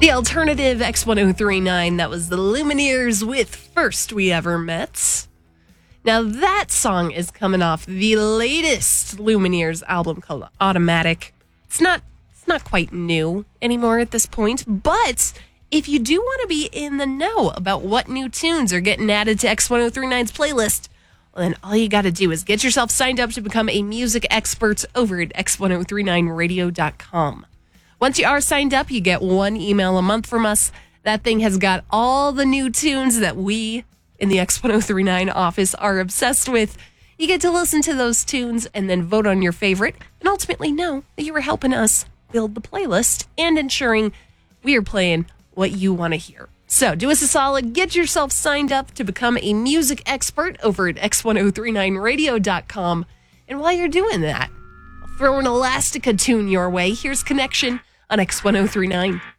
The alternative X1039, that was the Lumineers with First We Ever Met. Now that song is coming off the latest Lumineers album called Automatic. It's not quite new anymore at this point, but if you do want to be in the know about what new tunes are getting added to X1039's playlist, well, then all you got to do is get yourself signed up to become a music expert over at x1039radio.com. Once you are signed up, you get one email a month from us. That thing has got all the new tunes that we in the X1039 office are obsessed with. You get to listen to those tunes and then vote on your favorite and ultimately know that you were helping us build the playlist and ensuring we are playing what you want to hear. So do us a solid, get yourself signed up to become a music expert over at x1039radio.com. And while you're doing that, I'll throw an Elastica tune your way. Here's Connection on X1039.